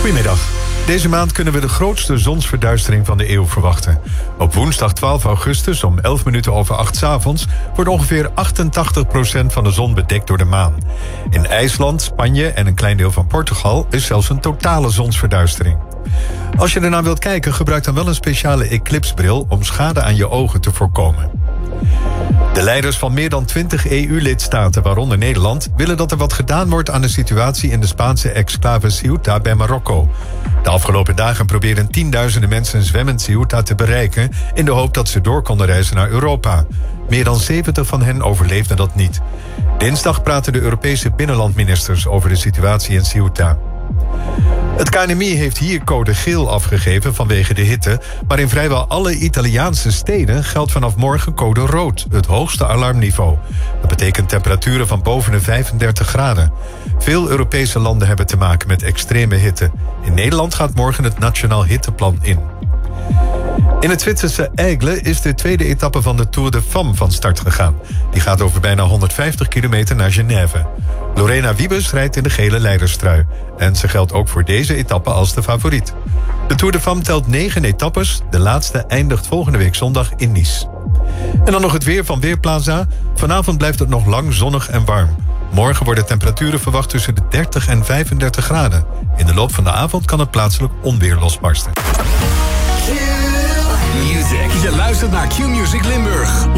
Goedemiddag. Deze maand kunnen we de grootste zonsverduistering van de eeuw verwachten. Op woensdag 12 augustus om 11 minuten over 8 's avonds wordt ongeveer 88% van de zon bedekt door de maan. In IJsland, Spanje en een klein deel van Portugal is zelfs een totale zonsverduistering. Als je ernaar wilt kijken, gebruik dan wel een speciale eclipsbril om schade aan je ogen te voorkomen. De leiders van meer dan 20 EU-lidstaten, waaronder Nederland, willen dat er wat gedaan wordt aan de situatie in de Spaanse exclave Ceuta bij Marokko. De afgelopen dagen probeerden tienduizenden mensen zwemmend Ceuta te bereiken in de hoop dat ze door konden reizen naar Europa. Meer dan 70 van hen overleefden dat niet. Dinsdag praten de Europese binnenlandministers over de situatie in Ceuta. Het KNMI heeft hier code geel afgegeven vanwege de hitte, maar in vrijwel alle Italiaanse steden geldt vanaf morgen code rood, het hoogste alarmniveau. Dat betekent temperaturen van boven de 35 graden. Veel Europese landen hebben te maken met extreme hitte. In Nederland gaat morgen het Nationaal Hitteplan in. In het Zwitserse Aigle is de tweede etappe van de Tour de Femme van start gegaan. Die gaat over bijna 150 kilometer naar Genève. Lorena Wiebes rijdt in de gele leiderstrui. En ze geldt ook voor deze etappe als de favoriet. De Tour de Femme telt 9 etappes. De laatste eindigt volgende week zondag in Nice. En dan nog het weer van Weerplaza. Vanavond blijft het nog lang zonnig en warm. Morgen worden temperaturen verwacht tussen de 30 en 35 graden. In de loop van de avond kan het plaatselijk onweer losbarsten. Je luistert naar Q-Music Limburg.